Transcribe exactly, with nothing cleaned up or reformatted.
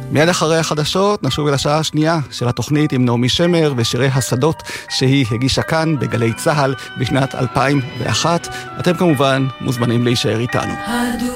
מיד אחרי החדשות נשוב אל השעה השנייה של התוכנית עם נעמי שמר ושירי השדות שהיא הגישה כאן בגלי צהל בשנת אלפיים ואחת. אתם כמובן מוזמנים להישאר איתנו.